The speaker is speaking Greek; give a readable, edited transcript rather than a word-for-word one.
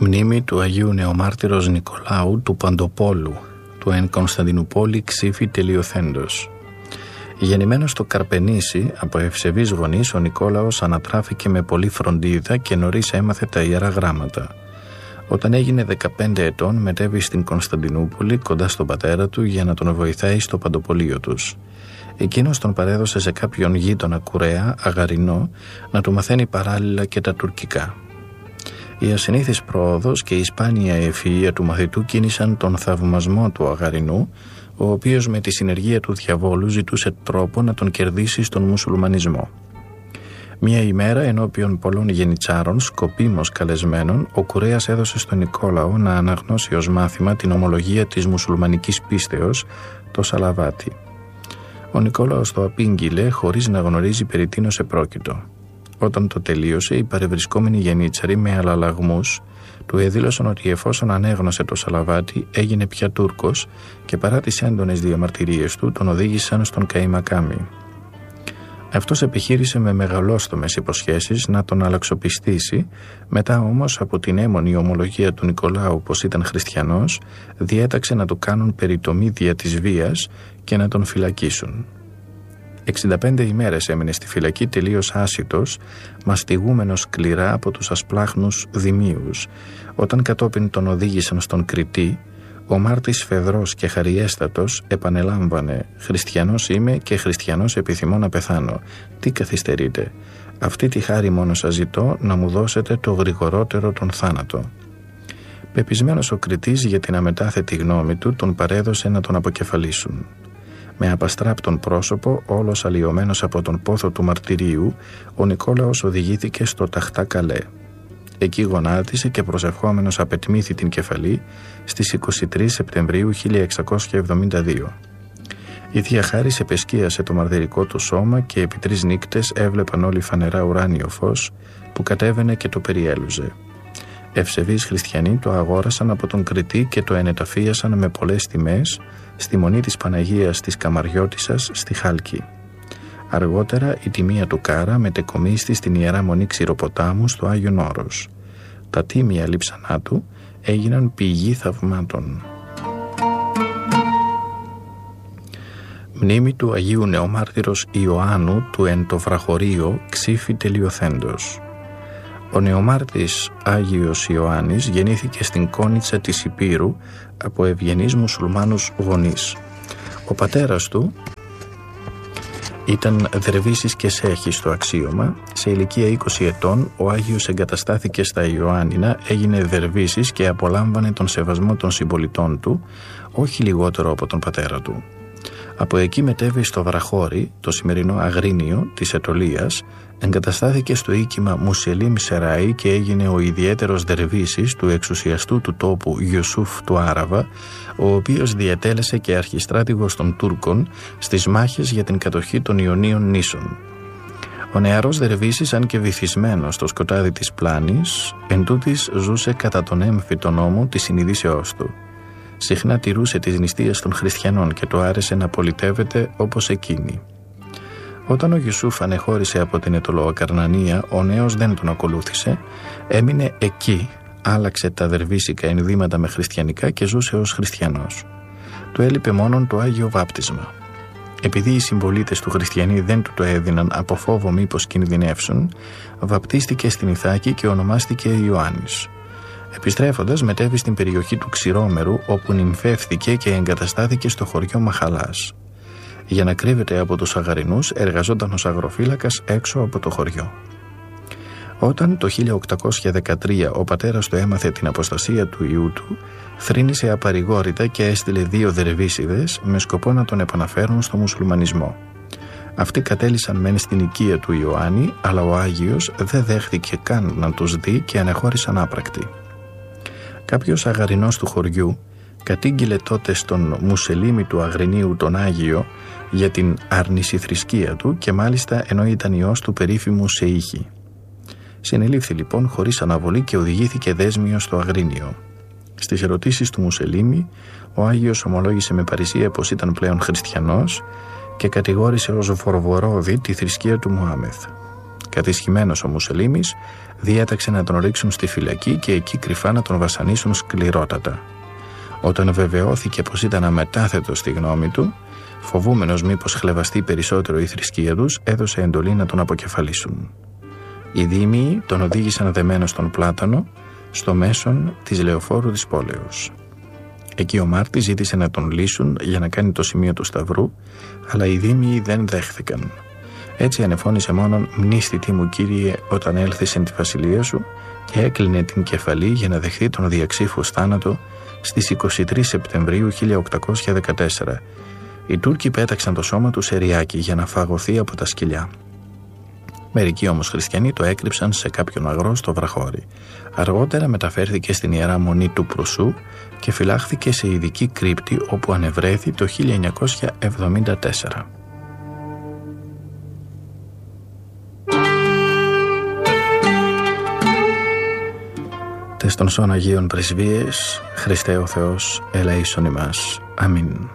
Μνήμη του Αγίου Νεομάρτυρος Νικολάου του Παντοπόλου, του εν Κωνσταντινούπολη Ξήφη τελειοθέντος. Γεννημένος στο Καρπενήσι από ευσεβείς γονείς, ο Νικόλαος ανατράφηκε με πολλή φροντίδα και νωρίς έμαθε τα Ιερά Γράμματα. Όταν έγινε 15 ετών, μετέβη στην Κωνσταντινούπολη κοντά στον πατέρα του για να τον βοηθάει στο παντοπολείο τους. Εκείνος τον παρέδωσε σε κάποιον γείτονα κουρέα, Αγαρινό, να του μαθαίνει παράλληλα και τα τουρκικά. Η ασυνήθις πρόοδος και η σπάνια ευφυΐα του μαθητού κίνησαν τον θαυμασμό του Αγαρινού, ο οποίος με τη συνεργία του διαβόλου ζητούσε τρόπο να τον κερδίσει στον μουσουλμανισμό. Μια ημέρα, ενώπιον πολλών γενιτσάρων, σκοπίμως καλεσμένων, ο κουρέας έδωσε στον Νικόλαο να αναγνώσει ως μάθημα την ομολογία της μουσουλμανικής πίστεως, το Σαλαβάτι. Ο Νικόλαος το απήγγειλε χωρίς να γνωρίζει περί τίνος επρόκειτο. Όταν το τελείωσε, οι παρευρισκόμενοι γενίτσαροι με αλλαλαγμούς του εδήλωσαν ότι εφόσον ανέγνωσε το Σαλαβάτι έγινε πια Τούρκος και παρά τις έντονες διαμαρτυρίες του τον οδήγησαν στον Καϊμακάμι. Αυτός επιχείρησε με μεγαλόστομες υποσχέσεις να τον αλλαξοπιστήσει, μετά όμως από την έμμονη ομολογία του Νικολάου πως ήταν χριστιανός, διέταξε να του κάνουν περιτομή δια της βίας και να τον φυλακίσουν. 65 ημέρες έμεινε στη φυλακή τελείως άσιτος, μαστιγούμενος σκληρά από τους ασπλάχνους δημίους. Όταν κατόπιν τον οδήγησαν στον Κριτή, ο μάρτης φεδρός και χαριέστατος επανελάμβανε «Χριστιανός είμαι και χριστιανός επιθυμώ να πεθάνω. Τι καθυστερείτε? Αυτή τη χάρη μόνο σας ζητώ, να μου δώσετε το γρηγορότερο τον θάνατο». Πεπισμένος ο Κριτής για την αμετάθετη γνώμη του, τον παρέδωσε να τον αποκεφαλίσουν. Με απαστράπτον πρόσωπο, όλος αλλοιωμένος από τον πόθο του μαρτυρίου, ο Νικόλαος οδηγήθηκε στο Ταχτά Καλέ. Εκεί γονάτισε και προσευχόμενος απετμήθη την κεφαλή στις 23 Σεπτεμβρίου 1672. Η Θεία Χάρις επεσκίασε το μαρτυρικό του σώμα και επί 3 νύκτες έβλεπαν όλοι φανερά ουράνιο φως που κατέβαινε και το περιέλουζε. Ευσεβείς χριστιανοί το αγόρασαν από τον Κριτή και το ενεταφίασαν με πολλές τιμές στη Μονή της Παναγίας της Καμαριώτισσας στη Χάλκη. Αργότερα η τιμία του Κάρα μετεκομίστη στην Ιερά Μονή Ξηροποτάμου στο Άγιον Όρος. Τα τίμια λείψανά του έγιναν πηγή θαυμάτων. Μνήμη του Αγίου Νεομάρτυρος Ιωάννου του εν το βραχωρείο Ξήφη τελειοθέντος. Ο νεομάρτης Άγιος Ιωάννης γεννήθηκε στην Κόνιτσα της Υπήρου από ευγενείς μουσουλμάνους γονείς. Ο πατέρας του ήταν δερβίσης και σέχης στο αξίωμα. Σε ηλικία 20 ετών ο Άγιος εγκαταστάθηκε στα Ιωάννινα, έγινε δερβίσης και απολάμβανε τον σεβασμό των συμπολιτών του, όχι λιγότερο από τον πατέρα του. Από εκεί μετέβη στο Βραχώρι, το σημερινό Αγρίνιο της Ετωλίας, εγκαταστάθηκε στο οίκημα Μουσελίμ Σεράι και έγινε ο ιδιαίτερος δερβίσης του εξουσιαστού του τόπου Ιουσούφ του Άραβα, ο οποίος διατέλεσε και αρχιστράτηγος των Τούρκων στις μάχες για την κατοχή των Ιωνίων νήσων. Ο νεαρός δερβίσης, αν και βυθισμένος στο σκοτάδι της πλάνης, εντούτοις ζούσε κατά τον έμφυτο νόμο της συνειδήσεώς του. Συχνά τηρούσε τις νηστείες των χριστιανών και του άρεσε να πολιτεύεται όπως εκείνοι. Όταν ο Ιουσούφ ανεχώρησε από την Αιτωλοακαρνανία, ο νέος δεν τον ακολούθησε, έμεινε εκεί, άλλαξε τα δερβίσικα ενδύματα με χριστιανικά και ζούσε ως χριστιανός. Του έλειπε μόνον το Άγιο Βάπτισμα. Επειδή οι συμπολίτες του χριστιανοί δεν του το έδιναν από φόβο μήπως κινδυνεύσουν, βαπτίστηκε στην Ιθάκη και ονομάστηκε Ιωάννης. Επιστρέφοντας, μετέβη στην περιοχή του Ξηρόμερου, όπου νυμφεύθηκε και εγκαταστάθηκε στο χωριό Μαχαλάς. Για να κρύβεται από τους Αγαρινούς, εργαζόταν ως αγροφύλακας έξω από το χωριό. Όταν το 1813 ο πατέρας του έμαθε την αποστασία του ιού του, θρήνησε απαρηγόρητα και έστειλε 2 δερβίσιδες με σκοπό να τον επαναφέρουν στο μουσουλμανισμό. Αυτοί κατέλησαν μεν στην οικία του Ιωάννη, αλλά ο Άγιος δεν δέχτηκε καν να τους δει και ανεχώρησαν άπρακτοι. Κάποιος Αγαρινός του χωριού κατήγγειλε τότε στον Μουσελίμη του Αγρινίου τον Άγιο για την άρνηση θρησκεία του και μάλιστα ενώ ήταν ιός του περίφημου Σεΐχη. Συνελήφθη λοιπόν χωρίς αναβολή και οδηγήθηκε δέσμιος στο Αγρίνιο. Στις ερωτήσεις του Μουσελίμη, ο Άγιος ομολόγησε με παρησία πως ήταν πλέον χριστιανός και κατηγόρησε ως βορβορόδη τη θρησκεία του Μωάμεθ. Κατησχημένος ο Μουσελήμης διέταξε να τον ρίξουν στη φυλακή και εκεί κρυφά να τον βασανίσουν σκληρότατα. Όταν βεβαιώθηκε πως ήταν αμετάθετος στη γνώμη του, φοβούμενος μήπως χλεβαστεί περισσότερο η θρησκεία τους, έδωσε εντολή να τον αποκεφαλίσουν. Οι δήμοι τον οδήγησαν δεμένο στον πλάτανο, στο μέσον της λεωφόρου της πόλεως. Εκεί ο μάρτης ζήτησε να τον λύσουν για να κάνει το σημείο του σταυρού, αλλά οι δήμοι δεν δέχθηκαν. Έτσι ανεφώνησε μόνον «Μνήστητή μου Κύριε όταν έλθεις εν τη βασιλεία σου» και έκλεινε την κεφαλή για να δεχθεί τον διαξύφους θάνατο στις 23 Σεπτεμβρίου 1814. Οι Τούρκοι πέταξαν το σώμα του σε ριάκι για να φαγωθεί από τα σκυλιά. Μερικοί όμως χριστιανοί το έκρυψαν σε κάποιον αγρό στο βραχώρι. Αργότερα μεταφέρθηκε στην Ιερά Μονή του Προυσού και φυλάχθηκε σε ειδική κρύπτη όπου ανεβρέθη το 1974. Τες των σών Αγίων Πρεσβείες, Χριστέ ο Θεός, ελέησον ημάς. Αμήν.